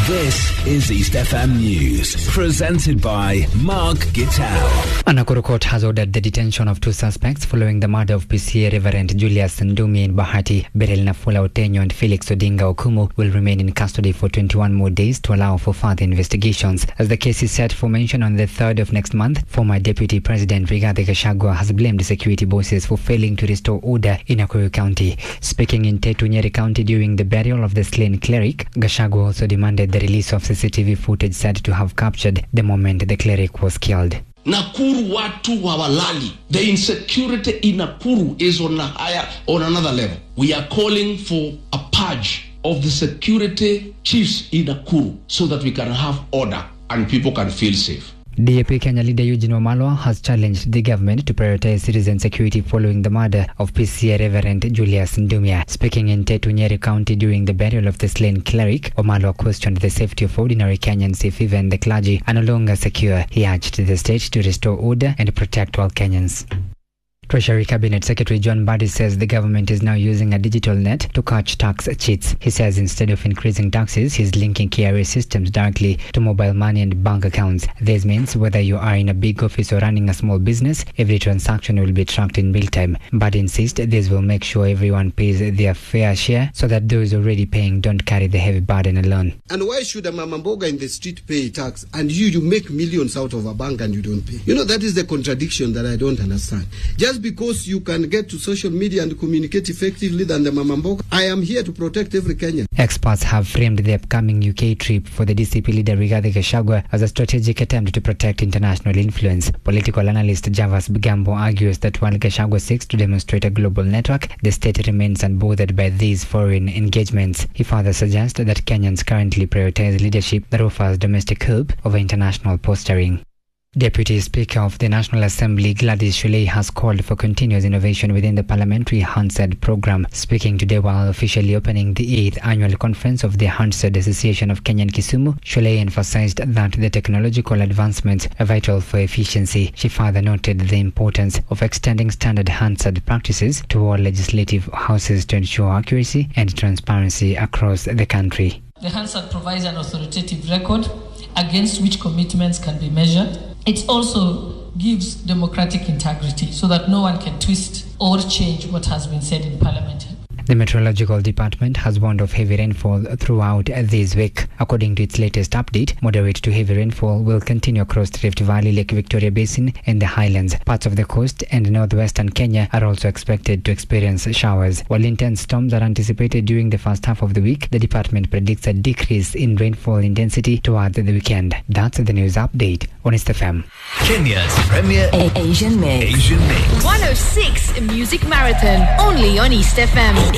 This is East FM News, presented by Mark Gittal. Nakuru Court has ordered the detention of two suspects following the murder of PCA Reverend Julius Ndumi in Bahati. Beryl Nafula Otenyo and Felix Odinga Okumu will remain in custody for 21 more days to allow for further investigations. As the case is set for mention on the 3rd of next month, former Deputy President Rigathi Gachagua has blamed security bosses for failing to restore order in Nakuru County. Speaking in Tetu Nyeri County during the burial of the slain cleric, Gachagua also demanded the release of CCTV footage said to have captured the moment the cleric was killed. Nakuru watu hawalali. The insecurity in Nakuru is on another level. We are calling for a purge of the security chiefs in Nakuru so that we can have order and people can feel safe. DAP Kenya leader Eugene Wamalwa has challenged the government to prioritize citizen security following the murder of PCA Reverend Julius Ndumia. Speaking in Tetu Nyeri County during the burial of the slain cleric, Wamalwa questioned the safety of ordinary Kenyans if even the clergy are no longer secure. He urged the state to restore order and protect all Kenyans. Treasury Cabinet Secretary John Mbadi says the government is now using a digital net to catch tax cheats. He says instead of increasing taxes, he's linking KRA systems directly to mobile money and bank accounts. This means whether you are in a big office or running a small business, every transaction will be tracked in real time. Mbadi insists this will make sure everyone pays their fair share so that those already paying don't carry the heavy burden alone. And why should a mama mboga in the street pay tax and you make millions out of a bank and you don't pay? You know, that is the contradiction that I don't understand. Just because you can get to social media and communicate effectively than the mama mboga, I am here to protect every Kenyan. Experts have framed the upcoming UK trip for the DCP leader Rigathi Gachagua as a strategic attempt to protect international influence. Political analyst Javas Bigambo argues that while Gachagua seeks to demonstrate a global network, the state remains unbothered by these foreign engagements. He further suggests that Kenyans currently prioritize leadership that offers domestic hope over international posturing. Deputy Speaker of the National Assembly Gladys Shulei has called for continuous innovation within the Parliamentary Hansard program. Speaking today while officially opening the 8th annual conference of the Hansard Association of Kenya and Kisumu, Shulei emphasized that the technological advancements are vital for efficiency. She further noted the importance of extending standard Hansard practices to all legislative houses to ensure accuracy and transparency across the country. The Hansard provides an authoritative record against which commitments can be measured. It also gives democratic integrity so that no one can twist or change what has been said in Parliament. The Meteorological Department has warned of heavy rainfall throughout this week. According to its latest update, moderate to heavy rainfall will continue across the Rift Valley, Lake Victoria Basin and the Highlands. Parts of the coast and northwestern Kenya are also expected to experience showers. While intense storms are anticipated during the first half of the week, the department predicts a decrease in rainfall intensity toward the weekend. That's the news update on East FM. Kenya's premier Asian Mix. 106 Music Marathon, only on East FM.